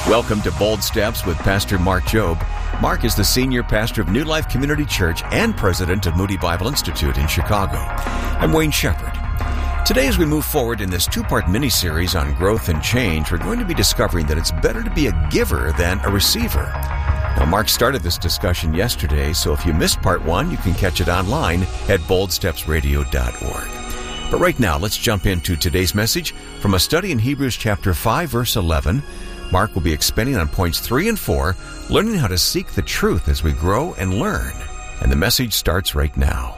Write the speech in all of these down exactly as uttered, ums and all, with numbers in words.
Welcome to Bold Steps with Pastor Mark Jobe. Mark is the senior pastor of New Life Community Church and president of Moody Bible Institute in Chicago. I'm Wayne Shepherd. Today, as we move forward in this two-part mini-series on growth and change, we're going to be discovering that it's better to be a giver than a receiver. Now, Mark started this discussion yesterday, so if you missed part one, you can catch it online at bold steps radio dot org. But right now, let's jump into today's message from a study in Hebrews chapter five, verse eleven. Mark will be expanding on points three and four, learning how to seek the truth as we grow and learn. And the message starts right now.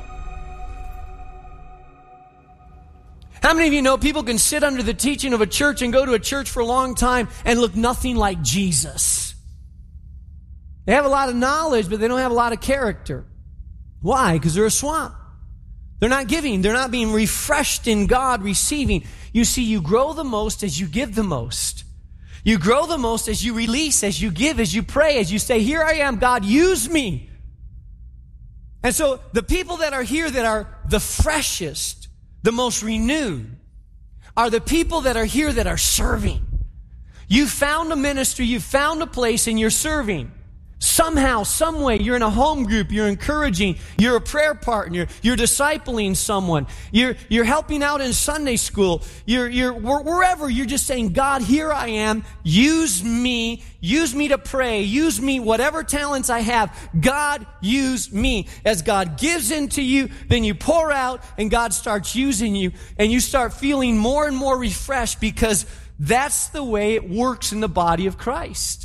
How many of you know people can sit under the teaching of a church and go to a church for a long time and look nothing like Jesus? They have a lot of knowledge, but they don't have a lot of character. Why? Because they're a swamp. They're not giving. They're not being refreshed in God, receiving. You see, you grow the most as you give the most. You grow the most as you release, as you give, as you pray, as you say, here I am, God, use me. And so the people that are here that are the freshest, the most renewed, are the people that are here that are serving. You found a ministry, you found a place, and you're serving. Somehow, some way, you're in a home group, you're encouraging, you're a prayer partner, you're discipling someone, you're you're helping out in Sunday school, you're you're wherever, you're just saying, God, here I am, use me, use me to pray, use me, whatever talents I have, God, use me. As God gives into you, then you pour out, and God starts using you, and you start feeling more and more refreshed, because that's the way it works in the body of Christ.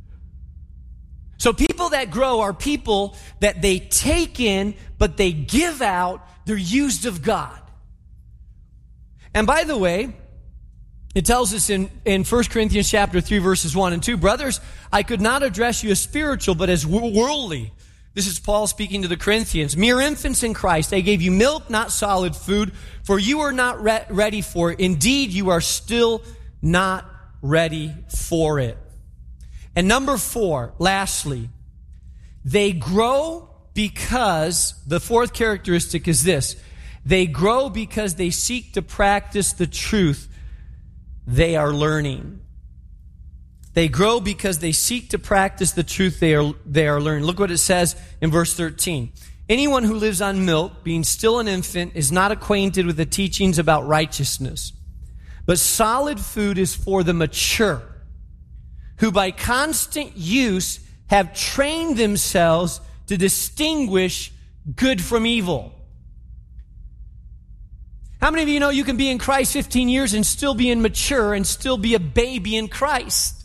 So people that grow are people that they take in, but they give out. They're used of God. And by the way, it tells us in, in First Corinthians chapter three, verses one and two, brothers, I could not address you as spiritual, but as worldly. This is Paul speaking to the Corinthians. Mere infants in Christ, I gave you milk, not solid food, for you are not re- ready for it. Indeed, you are still not ready for it. And number four, lastly, they grow because, the fourth characteristic is this, they grow because they seek to practice the truth they are learning. They grow because they seek to practice the truth they are, they are learning. Look what it says in verse thirteen. Anyone who lives on milk, being still an infant, is not acquainted with the teachings about righteousness. But solid food is for the mature, who by constant use have trained themselves to distinguish good from evil. How many of you know you can be in Christ fifteen years and still be immature and still be a baby in Christ?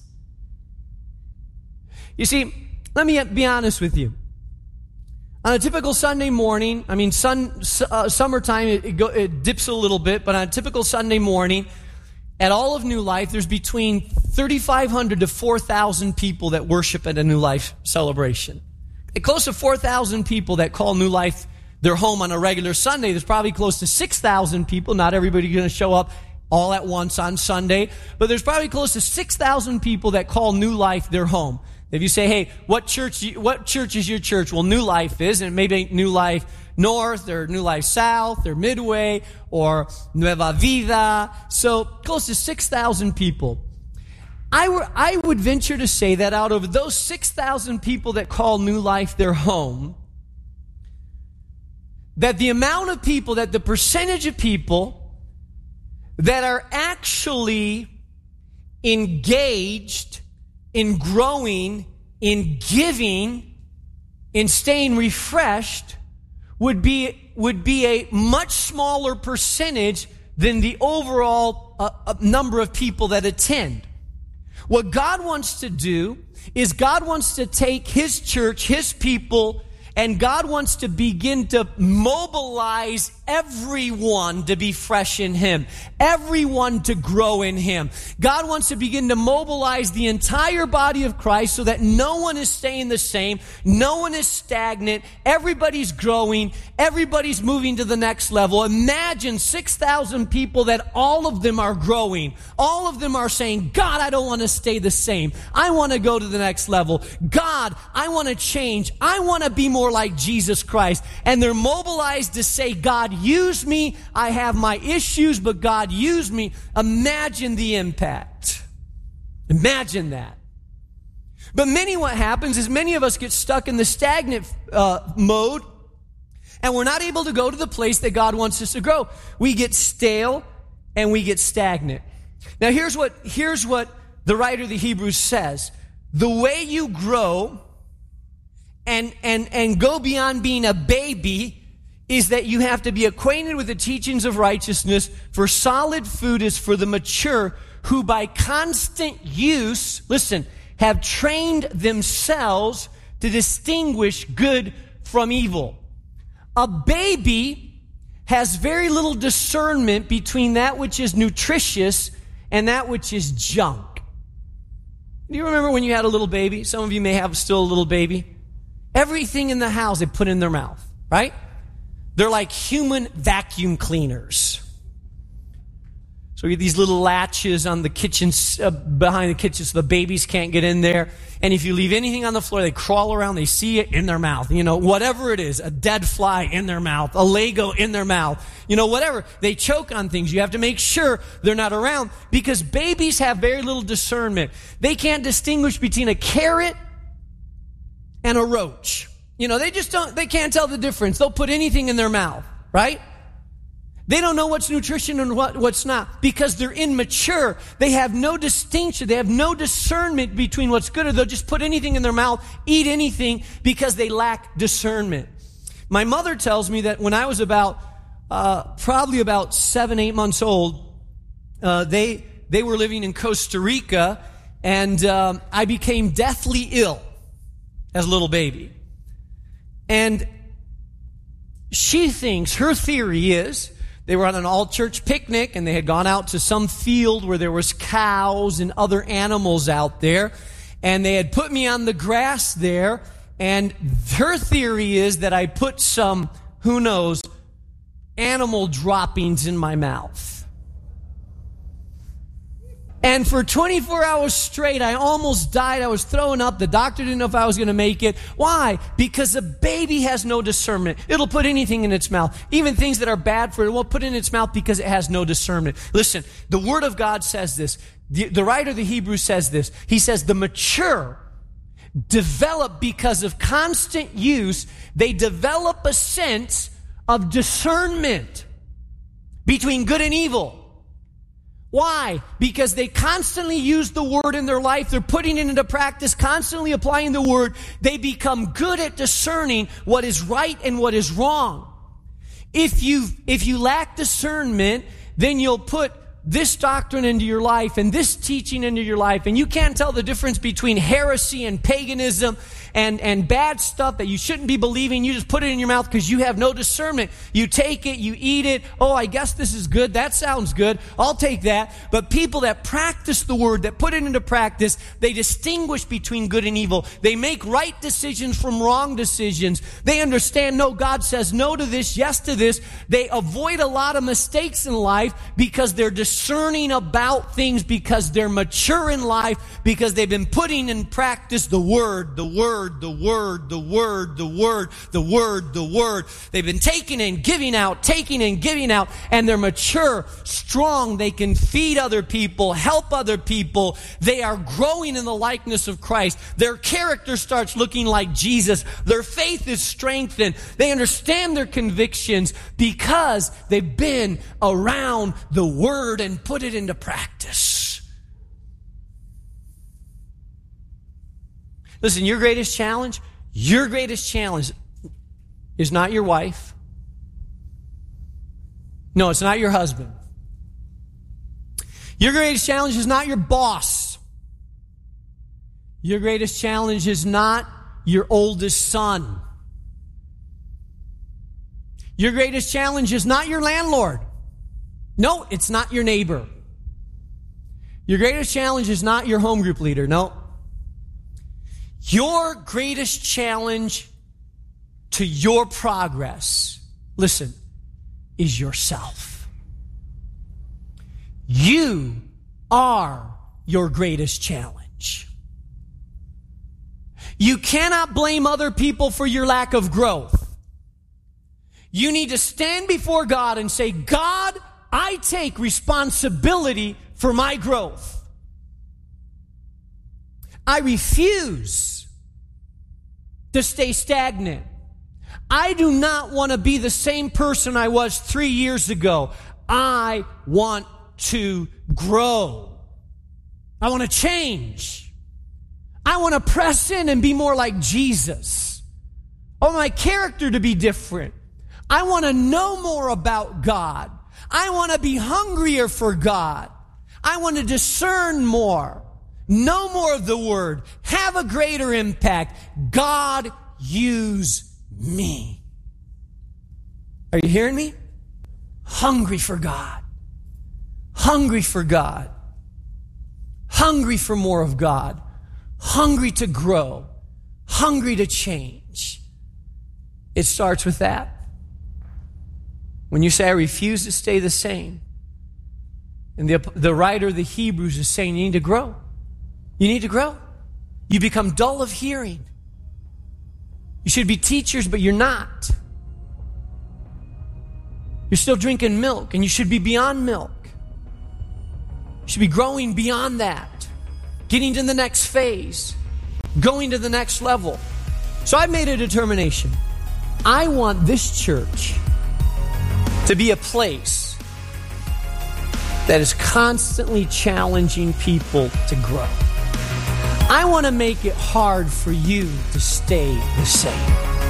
You see, let me be honest with you. On a typical Sunday morning, I mean, sun, uh, summertime, it, it, go, it dips a little bit, but on a typical Sunday morning, at all of New Life, there's between thirty-five hundred to four thousand people that worship at a New Life celebration. Close to four thousand people that call New Life their home on a regular Sunday. There's probably close to six thousand people. Not everybody's going to show up all at once on Sunday, but there's probably close to six thousand people that call New Life their home. If you say, hey, what church, what church is your church? Well, New Life is, and maybe New Life North, or New Life South, or Midway, or Nueva Vida. So close to six thousand people. I, were, I would venture to say that out of those six thousand people that call New Life their home, that the amount of people, that the percentage of people that are actually engaged in growing, in giving, in staying refreshed, would be would be a much smaller percentage than the overall uh, uh, number of people that attend. What God wants to do is God wants to take His church, His people, and God wants to begin to mobilize everyone to be fresh in Him, everyone to grow in Him. God wants to begin to mobilize the entire body of Christ so that no one is staying the same, no one is stagnant, everybody's growing, everybody's moving to the next level. Imagine six thousand people that all of them are growing. All of them are saying, God, I don't want to stay the same. I want to go to the next level. God, I want to change. I want to be more like Jesus Christ. And they're mobilized to say, God, use me. I have my issues, but God, use me. Imagine the impact. Imagine that. But many, what happens is many of us get stuck in the stagnant uh, mode, and we're not able to go to the place that God wants us to grow. We get stale and we get stagnant. Now here's what, here's what the writer of the Hebrews says. The way you grow and, and, and go beyond being a baby is that you have to be acquainted with the teachings of righteousness, for solid food is for the mature, who by constant use, listen, have trained themselves to distinguish good from evil. A baby has very little discernment between that which is nutritious and that which is junk. Do you remember when you had a little baby? Some of you may have still a little baby. Everything in the house they put in their mouth, right? They're like human vacuum cleaners. So you get these little latches on the kitchen, uh, behind the kitchen so the babies can't get in there. And if you leave anything on the floor, they crawl around, they see it in their mouth. You know, whatever it is, a dead fly in their mouth, a Lego in their mouth, you know, whatever. They choke on things. You have to make sure they're not around because babies have very little discernment. They can't distinguish between a carrot and a roach. You know, they just don't, they can't tell the difference. They'll put anything in their mouth, right? They don't know what's nutrition and what, what's not because they're immature. They have no distinction. They have no discernment between what's good, or they'll just put anything in their mouth, eat anything because they lack discernment. My mother tells me that when I was about, uh, probably about seven, eight months old, uh, they, they were living in Costa Rica, and um, I became deathly ill as a little baby. And she thinks, her theory is, they were on an all-church picnic, and they had gone out to some field where there was cows and other animals out there, and they had put me on the grass there, and her theory is that I put some, who knows, animal droppings in my mouth. And for twenty-four hours straight, I almost died. I was throwing up. The doctor didn't know if I was going to make it. Why? Because a baby has no discernment. It'll put anything in its mouth. Even things that are bad for it, it won't put it in its mouth because it has no discernment. Listen, the Word of God says this. The, the writer of the Hebrews says this. He says, the mature develop because of constant use. They develop a sense of discernment between good and evil. Why? Because they constantly use the Word in their life. They're putting it into practice, constantly applying the Word. They become good at discerning what is right and what is wrong. If you, if you lack discernment, then you'll put this doctrine into your life and this teaching into your life, and you can't tell the difference between heresy and paganism and, and bad stuff that you shouldn't be believing. You just put it in your mouth because you have no discernment. You take it, you eat it. Oh, I guess this is good. That sounds good. I'll take that. But people that practice the Word, that put it into practice, they distinguish between good and evil. They make right decisions from wrong decisions. They understand, no, God says no to this, yes to this. They avoid a lot of mistakes in life because they're discerning about things, because they're mature in life, because they've been putting in practice the Word, the Word, the Word, the Word, the Word, the Word, the Word. They've been taking and giving out, taking and giving out, and they're mature, strong. They can feed other people, help other people. They are growing in the likeness of Christ. Their character starts looking like Jesus. Their faith is strengthened. They understand their convictions because they've been around the Word and put it into practice. Listen, your greatest challenge, your greatest challenge is not your wife. No, it's not your husband. Your greatest challenge is not your boss. Your greatest challenge is not your oldest son. Your greatest challenge is not your landlord. No, it's not your neighbor. Your greatest challenge is not your home group leader. No. Your greatest challenge to your progress, listen, is yourself. You are your greatest challenge. You cannot blame other people for your lack of growth. You need to stand before God and say, God, I take responsibility for my growth. I refuse to stay stagnant. I do not want to be the same person I was three years ago. I want to grow. I want to change. I want to press in and be more like Jesus. I want my character to be different. I want to know more about God. I want to be hungrier for God. I want to discern more, know more of the Word, have a greater impact. God, use me. Are you hearing me? Hungry for God. Hungry for God. Hungry for more of God. Hungry to grow. Hungry to change. It starts with that. When you say, I refuse to stay the same, and the, the writer of the Hebrews is saying, you need to grow. You need to grow. You become dull of hearing. You should be teachers, but you're not. You're still drinking milk, and you should be beyond milk. You should be growing beyond that, getting to the next phase, going to the next level. So I've made a determination. I want this church to be a place that is constantly challenging people to grow. I want to make it hard for you to stay the same.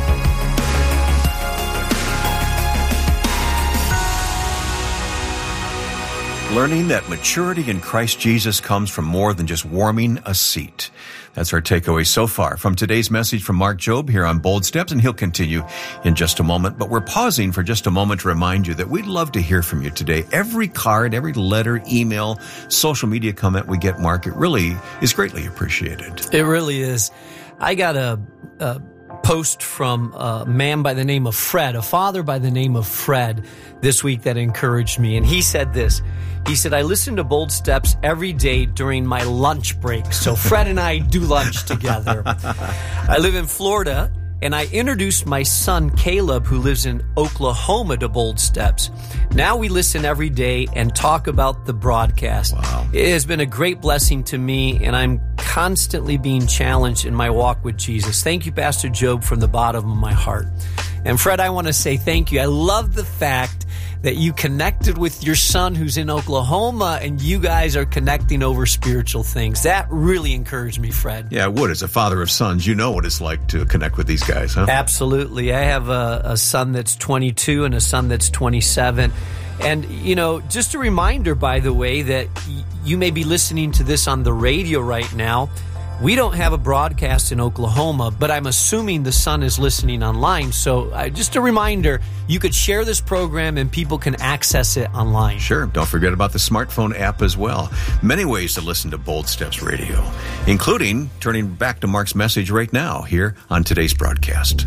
Learning that maturity in Christ Jesus comes from more than just warming a seat. That's our takeaway so far from today's message from Mark Jobe here on Bold Steps, and he'll continue in just a moment. But we're pausing for just a moment to remind you that we'd love to hear from you today. Every card, every letter, email, social media comment we get, Mark, it really is greatly appreciated. It really is. I got a, a post from a man by the name of Fred, a father by the name of Fred, this week that encouraged me. And he said this. He said, I listen to Bold Steps every day during my lunch break. So Fred and I do lunch together. I live in Florida, and I introduced my son, Caleb, who lives in Oklahoma, to Bold Steps. Now we listen every day and talk about the broadcast. Wow. It has been a great blessing to me, and I'm constantly being challenged in my walk with Jesus. Thank you, Pastor Jobe, from the bottom of my heart. And Fred, I want to say thank you. I love the fact that you connected with your son who's in Oklahoma, and you guys are connecting over spiritual things. That really encouraged me, Fred. Yeah, it would. As a father of sons, you know what it's like to connect with these guys, huh? Absolutely. I have a, a son that's twenty-two and a son that's twenty-seven. And, you know, just a reminder, by the way, that y- you may be listening to this on the radio right now. We don't have a broadcast in Oklahoma, but I'm assuming the son is listening online. So uh, just a reminder, you could share this program and people can access it online. Sure. Don't forget about the smartphone app as well. Many ways to listen to Bold Steps Radio, including turning back to Mark's message right now here on today's broadcast.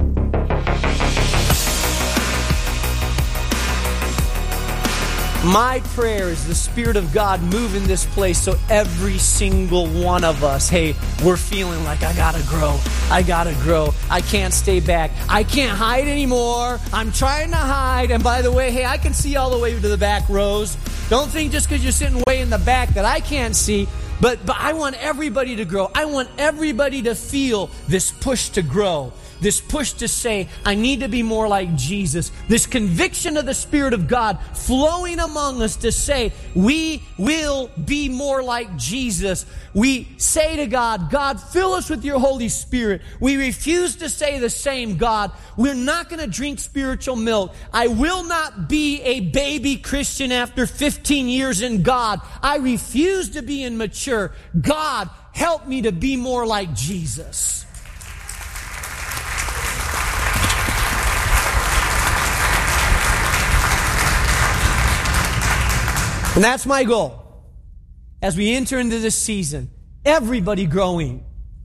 My prayer is the Spirit of God move in this place so every single one of us, hey, we're feeling like I gotta grow. I gotta grow. I can't stay back. I can't hide anymore. I'm trying to hide. And by the way, hey, I can see all the way to the back rows. Don't think just because you're sitting way in the back that I can't see. But, but I want everybody to grow. I want everybody to feel this push to grow. This push to say, I need to be more like Jesus. This conviction of the Spirit of God flowing among us to say, we will be more like Jesus. We say to God, God, fill us with your Holy Spirit. We refuse to say the same, God. We're not going to drink spiritual milk. I will not be a baby Christian after fifteen years in God. I refuse to be immature. God, help me to be more like Jesus. And that's my goal. As we enter into this season, everybody growing,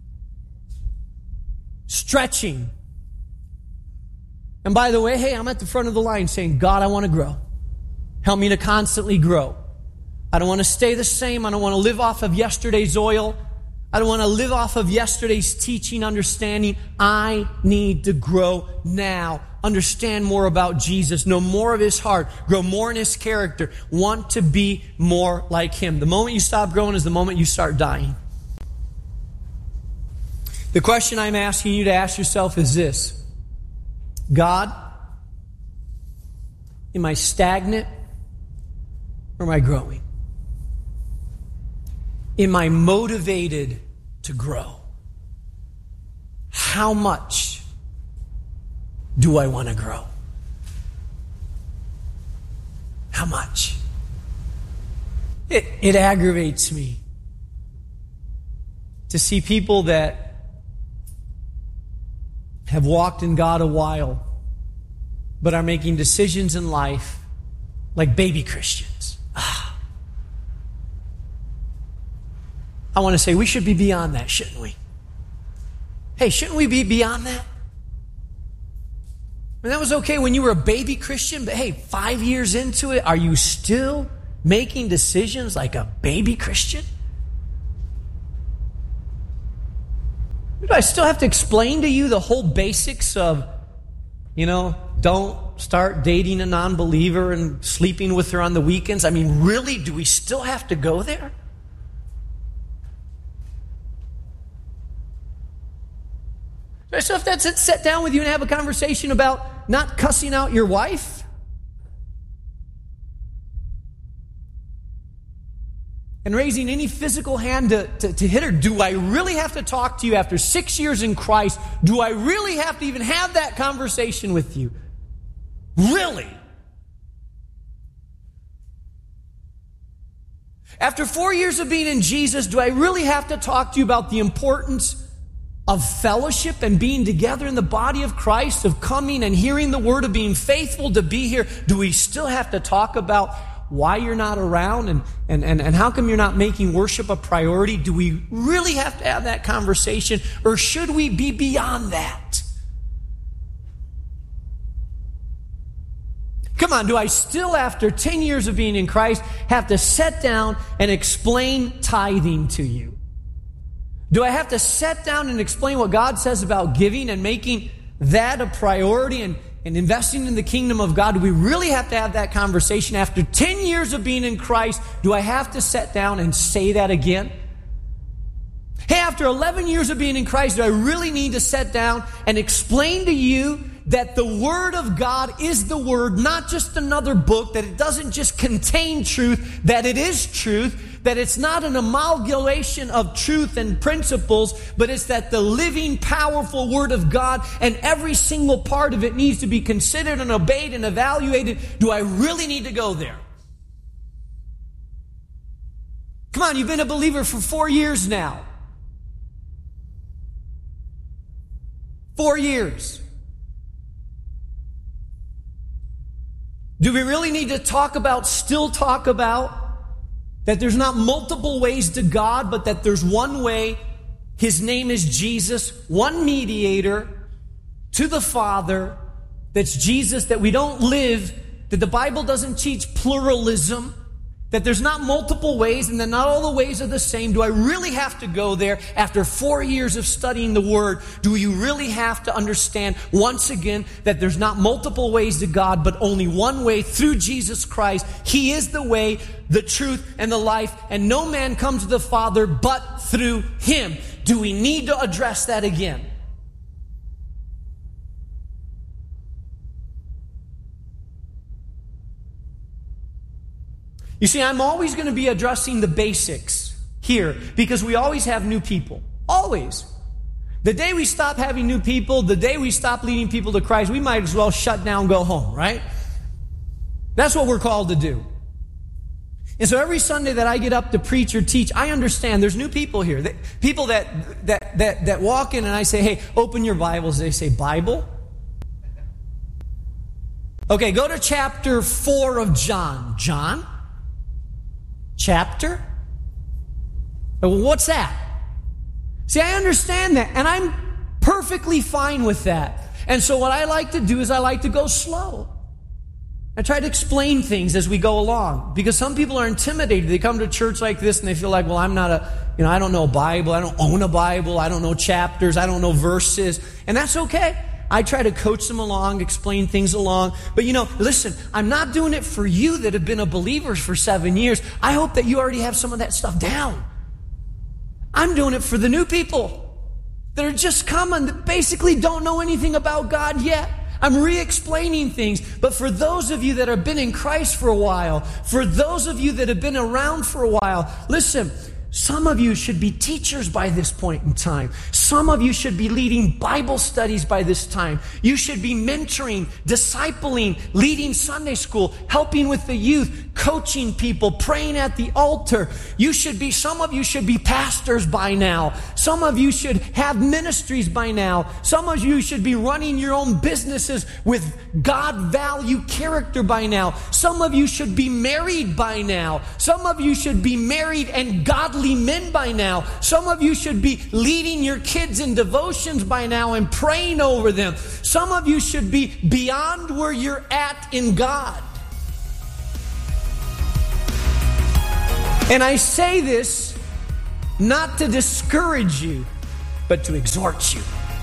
stretching. And by the way, hey, I'm at the front of the line saying, God, I want to grow. Help me to constantly grow. I don't want to stay the same. I don't want to live off of yesterday's oil. I don't want to live off of yesterday's teaching, understanding. I need to grow now. Understand more about Jesus, know more of His heart, grow more in His character, want to be more like Him. The moment you stop growing is the moment you start dying. The question I'm asking you to ask yourself is this: God, am I stagnant or am I growing? Am I motivated to grow? How much do I want to grow? How much? It, it aggravates me to see people that have walked in God a while, but are making decisions in life like baby Christians. Ah. I want to say we should be beyond that, shouldn't we? Hey, shouldn't we be beyond that? I mean, that was okay when you were a baby Christian, but hey, five years into it, are you still making decisions like a baby Christian? Do I still have to explain to you the whole basics of, you know, don't start dating a non-believer and sleeping with her on the weekends? I mean, really, do we still have to go there? Do I still have to sit down with you and have a conversation about not cussing out your wife? And raising any physical hand to, to, to hit her? Do I really have to talk to you after six years in Christ? Do I really have to even have that conversation with you? Really? After four years of being in Jesus, do I really have to talk to you about the importance of fellowship and being together in the body of Christ, of coming and hearing the word, of being faithful to be here? Do we still have to talk about why you're not around and, and, and, and how come you're not making worship a priority? Do we really have to have that conversation, or should we be beyond that? Come on, do I still, after ten years of being in Christ, have to sit down and explain tithing to you? Do I have to sit down and explain what God says about giving and making that a priority and And investing in the kingdom of God? Do we really have to have that conversation? After ten years of being in Christ, do I have to sit down and say that again? Hey, after eleven years of being in Christ, do I really need to sit down and explain to you that the Word of God is the Word, not just another book, that it doesn't just contain truth, that it is truth, that it's not an amalgamation of truth and principles, but it's that the living, powerful Word of God, and every single part of it needs to be considered and obeyed and evaluated. Do I really need to go there? Come on, you've been a believer for four years now. Four years. Do we really need to talk about, still talk about, that there's not multiple ways to God, but that there's one way? His name is Jesus, one mediator to the Father. That's Jesus, that we don't live, that the Bible doesn't teach pluralism, that there's not multiple ways and that not all the ways are the same. Do I really have to go there after four years of studying the Word? Do you really have to understand once again that there's not multiple ways to God, but only one way through Jesus Christ? He is the way, the truth, and the life, and no man comes to the Father but through Him. Do we need to address that again? You see, I'm always going to be addressing the basics here because we always have new people. Always. The day we stop having new people, the day we stop leading people to Christ, we might as well shut down, go home, right? That's what we're called to do. And so every Sunday that I get up to preach or teach, I understand there's new people here. That, people that, that, that, that walk in and I say, hey, open your Bibles. They say, Bible? Okay, go to chapter four of John. John? Chapter? Well, what's that? See, I understand that, and I'm perfectly fine with that. And so what I like to do is I like to go slow. I try to explain things as we go along, because some people are intimidated. They come to church like this and they feel like, well, I'm not a, you know, I don't know a Bible. I don't own a Bible. I don't know chapters. I don't know verses. And that's okay. I try to coach them along, explain things along. But you know, listen, I'm not doing it for you that have been a believer for seven years. I hope that you already have some of that stuff down. I'm doing it for the new people. that are just coming that basically don't know anything about God yet. I'm re-explaining things, but for those of you that have been in Christ for a while, for those of you that have been around for a while, listen, some of you should be teachers by this point in time. Some of you should be leading Bible studies by this time. You should be mentoring, discipling, leading Sunday school, helping with the youth, coaching people, praying at the altar. You should be, some of you should be pastors by now. Some of you should have ministries by now. Some of you should be running your own businesses with God value character by now. Some of you should be married by now. Some of you should be married and godly men by now. Some of you should be leading your kids in devotions by now and praying over them. Some of you should be beyond where you're at in God. And I say this not to discourage you, but to exhort you,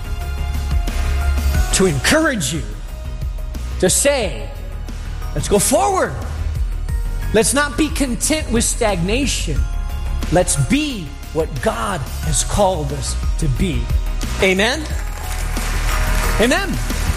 to encourage you, to say, let's go forward. Let's not be content with stagnation. Let's be what God has called us to be. Amen? Amen.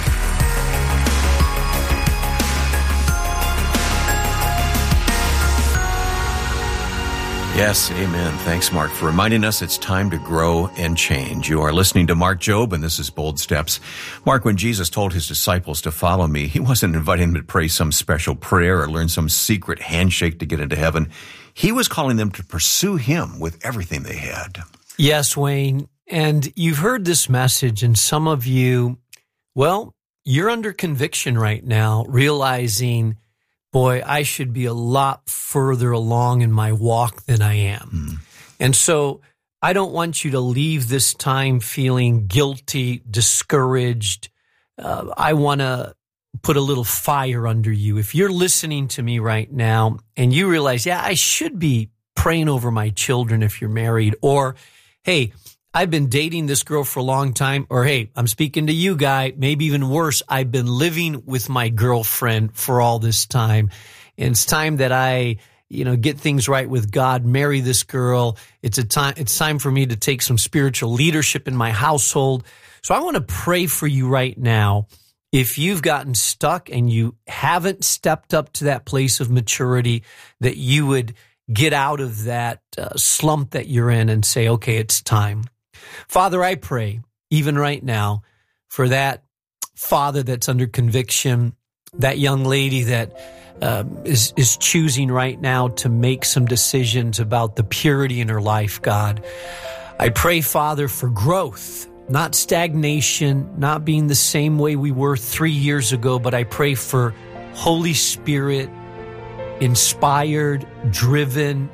Yes, amen. Thanks, Mark, for reminding us it's time to grow and change. You are listening to Mark Jobe, and this is Bold Steps. Mark, when Jesus told his disciples to follow me, he wasn't inviting them to pray some special prayer or learn some secret handshake to get into heaven. He was calling them to pursue him with everything they had. Yes, Wayne. And you've heard this message, and some of you, well, you're under conviction right now, realizing, boy, I should be a lot further along in my walk than I am. Mm. And so I don't want you to leave this time feeling guilty, discouraged. Uh, I want to put a little fire under you. If you're listening to me right now and you realize, yeah, I should be praying over my children if you're married, or, hey, I've been dating this girl for a long time, or, hey, I'm speaking to you, guy, maybe even worse, I've been living with my girlfriend for all this time, and it's time that I, you know, get things right with God, marry this girl. It's a time, it's time for me to take some spiritual leadership in my household. So I want to pray for you right now. If you've gotten stuck and you haven't stepped up to that place of maturity, that you would get out of that uh, slump that you're in and say, okay, it's time. Father, I pray, even right now, for that father that's under conviction, that young lady that uh, is, is choosing right now to make some decisions about the purity in her life, God. I pray, Father, for growth. Not stagnation, not being the same way we were three years ago, but I pray for Holy Spirit, inspired, driven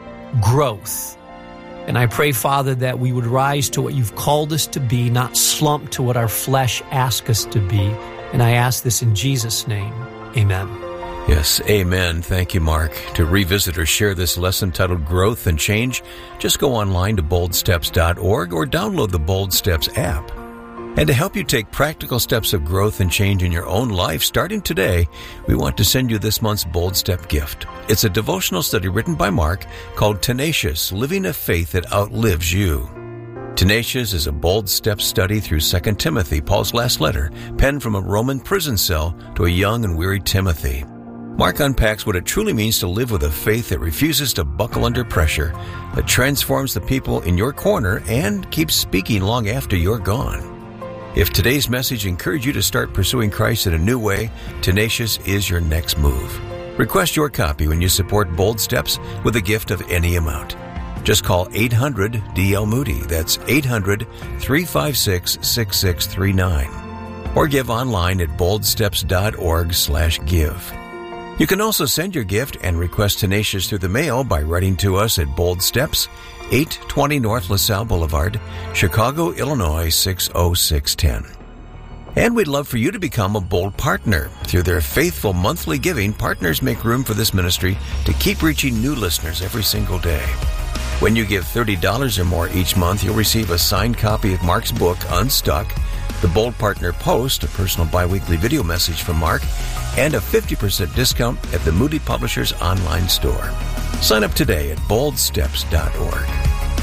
growth. And I pray, Father, that we would rise to what you've called us to be, not slump to what our flesh asks us to be. And I ask this in Jesus' name. Amen. Yes, amen. Thank you, Mark. To revisit or share this lesson titled Growth and Change, just go online to bold steps dot org or download the Bold Steps app. And to help you take practical steps of growth and change in your own life starting today, we want to send you this month's Bold Step gift. It's a devotional study written by Mark called Tenacious, Living a Faith That Outlives You. Tenacious is a bold step study through Second Timothy, Paul's last letter, penned from a Roman prison cell to a young and weary Timothy. Mark unpacks what it truly means to live with a faith that refuses to buckle under pressure, that transforms the people in your corner and keeps speaking long after you're gone. If today's message encouraged you to start pursuing Christ in a new way, Tenacious is your next move. Request your copy when you support Bold Steps with a gift of any amount. Just call eight hundred D L Moody. That's eight hundred, three five six, six six three nine. Or give online at bold steps dot org slash give. You can also send your gift and request Tenacious through the mail by writing to us at Bold Steps, eight twenty North LaSalle Boulevard, Chicago, Illinois six oh six one oh. And we'd love for you to become a Bold partner. Through their faithful monthly giving, partners make room for this ministry to keep reaching new listeners every single day. When you give thirty dollars or more each month, you'll receive a signed copy of Mark's book, Unstuck, the Bold Partner Post, a personal biweekly video message from Mark, and a fifty percent discount at the Moody Publishers online store. Sign up today at bold steps dot org.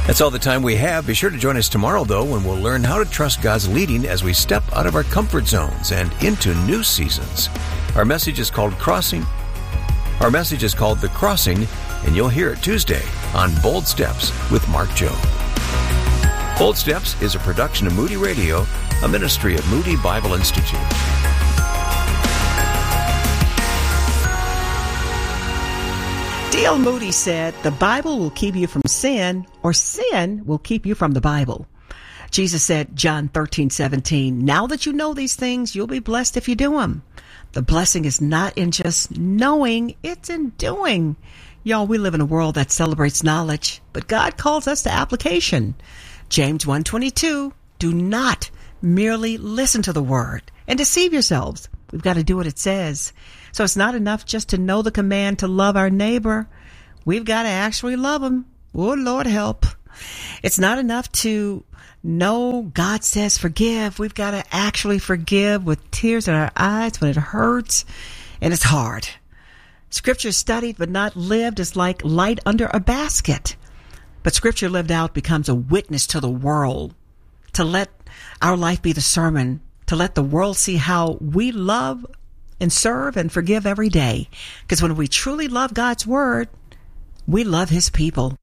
That's all the time we have. Be sure to join us tomorrow, though, when we'll learn how to trust God's leading as we step out of our comfort zones and into new seasons. Our message is called Crossing. Our message is called The Crossing, and you'll hear it Tuesday on Bold Steps with Mark Jobe. Bold Steps is a production of Moody Radio, a ministry of Moody Bible Institute. D L Moody said, the Bible will keep you from sin, or sin will keep you from the Bible. Jesus said, John thirteen seventeen, now that you know these things, you'll be blessed if you do them. The blessing is not in just knowing, it's in doing. Y'all, we live in a world that celebrates knowledge, but God calls us to application. James one twenty-two, do not merely listen to the word and deceive yourselves. We've got to do what it says. So it's not enough just to know the command to love our neighbor. We've got to actually love them. Oh, Lord help. It's not enough to know God says forgive. We've got to actually forgive with tears in our eyes when it hurts and it's hard. Scripture studied but not lived is like light under a basket. But Scripture lived out becomes a witness to the world. To let our life be the sermon. To let the world see how we love and serve and forgive every day. Because when we truly love God's word, we love his people.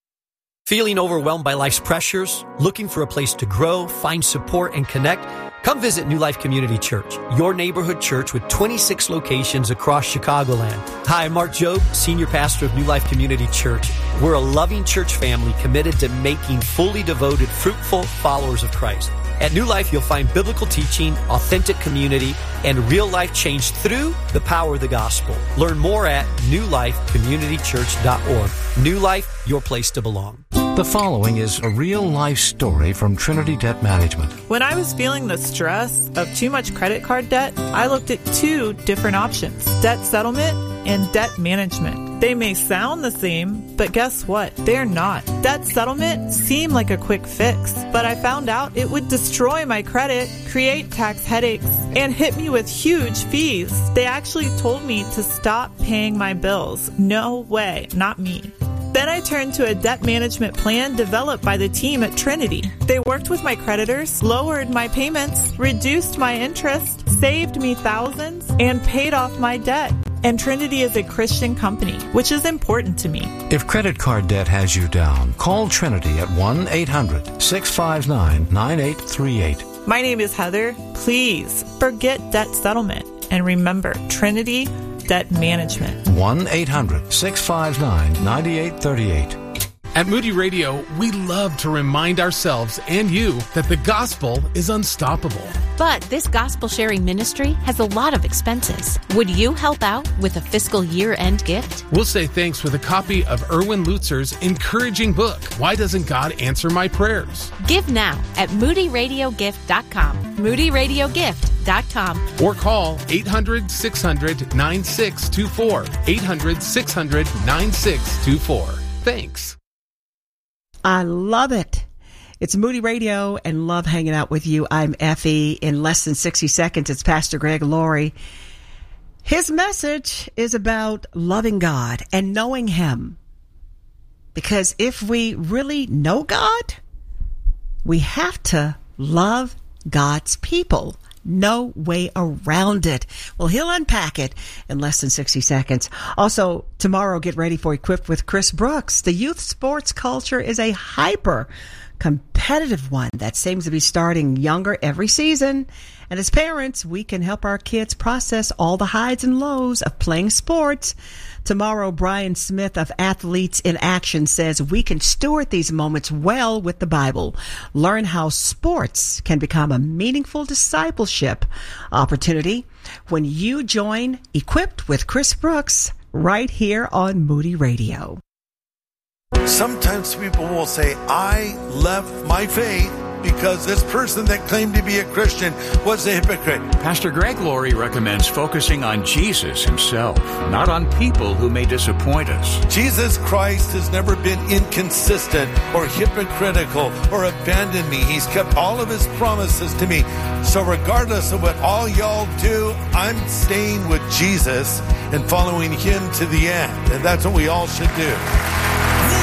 Feeling overwhelmed by life's pressures? Looking for a place to grow, find support, and connect? Come visit New Life Community Church, your neighborhood church with twenty-six locations across Chicagoland. Hi, I'm Mark Jobe, Senior Pastor of New Life Community Church. We're a loving church family committed to making fully devoted, fruitful followers of Christ. At New Life, you'll find biblical teaching, authentic community, and real-life change through the power of the gospel. Learn more at new life community church dot org. New Life, your place to belong. The following is a real-life story from Trinity Debt Management. When I was feeling the stress of too much credit card debt, I looked at two different options, debt settlement and debt management. They may sound the same, but guess what? They're not. Debt settlement seemed like a quick fix, but I found out it would destroy my credit, create tax headaches, and hit me with huge fees. They actually told me to stop paying my bills. No way, not me. Then I turned to a debt management plan developed by the team at Trinity. They worked with my creditors, lowered my payments, reduced my interest, saved me thousands, and paid off my debt. And Trinity is a Christian company, which is important to me. If credit card debt has you down, call Trinity at one eight hundred six five nine nine eight three eight. My name is Heather. Please forget debt settlement and remember Trinity Debt Management. one eight hundred six five nine nine eight three eight. At Moody Radio, we love to remind ourselves and you that the gospel is unstoppable. But this gospel sharing ministry has a lot of expenses. Would you help out with a fiscal year-end gift? We'll say thanks with a copy of Erwin Lutzer's encouraging book, Why Doesn't God Answer My Prayers? Give now at moody radio gift dot com. moody radio gift dot com. Or call eight hundred six hundred nine six two four. eight hundred six hundred nine six two four. Thanks. I love it. It's Moody Radio and love hanging out with you. I'm Effie. In less than sixty seconds, it's Pastor Greg Laurie. His message is about loving God and knowing him. Because if we really know God, we have to love God's people. No way around it. Well, he'll unpack it in less than sixty seconds. Also, tomorrow, get ready for Equipped with Chris Brooks. The youth sports culture is a hyper competitive one that seems to be starting younger every season. And as parents, we can help our kids process all the highs and lows of playing sports. Tomorrow, Brian Smith of Athletes in Action says we can steward these moments well with the Bible. Learn how sports can become a meaningful discipleship opportunity when you join Equipped with Chris Brooks right here on Moody Radio. Sometimes people will say, I left my faith because this person that claimed to be a Christian was a hypocrite. Pastor Greg Laurie recommends focusing on Jesus himself, not on people who may disappoint us. Jesus Christ has never been inconsistent or hypocritical or abandoned me. He's kept all of his promises to me. So regardless of what all y'all do, I'm staying with Jesus and following him to the end. And that's what we all should do.